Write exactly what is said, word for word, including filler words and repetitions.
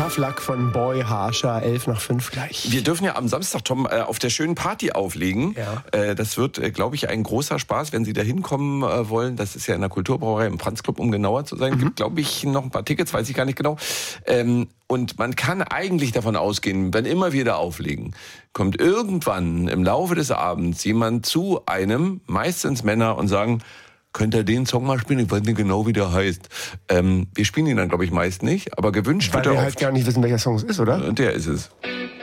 Tough Luck von Boy Harscher, elf nach fünf gleich. Wir dürfen ja am Samstag, Tom, äh, auf der schönen Party auflegen. Ja. Äh, das wird, äh, glaube ich, ein großer Spaß, wenn Sie da hinkommen äh, wollen. Das ist ja in der Kulturbrauerei im Franz-Club, um genauer zu sein. Mhm. Gibt, glaube ich, noch ein paar Tickets, weiß ich gar nicht genau. Ähm, und man kann eigentlich davon ausgehen, wenn immer wir da auflegen, kommt irgendwann im Laufe des Abends jemand zu einem, meistens Männer, und sagen, könnt ihr den Song mal spielen? Ich weiß nicht genau, wie der heißt. Ähm, wir spielen ihn dann, glaube ich, meist nicht, aber gewünscht Weil wird er wir oft. halt gar nicht wissen, welcher Song es ist, oder? Der ist es.